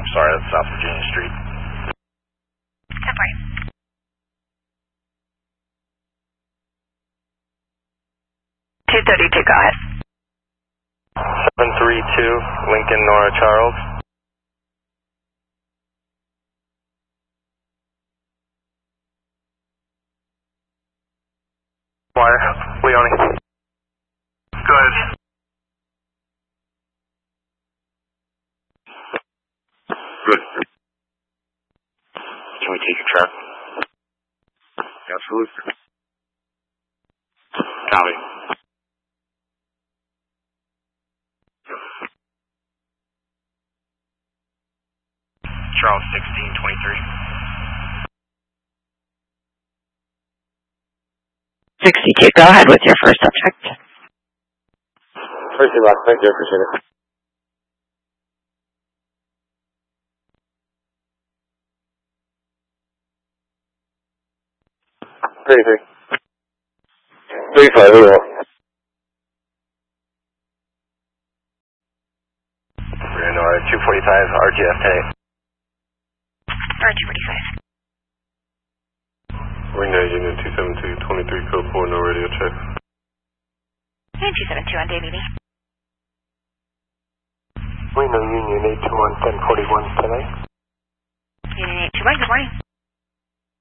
sorry, that's South Virginia Street. 232, go ahead. 732, Lincoln Nora Charles. Wire, Leone. Go ahead. Good. Can we take your truck? Absolutely. Copy. Charles 1623. 62, go ahead with your first subject. Tracy Lock, thank you, appreciate it. Crazy. 35, we will. We're in our 245 RGF tank. R245. Ringo Union 272, 23 code 4, no radio check. And 272 on DVB. Reno Union 821, 1041 today. Union 821, good morning.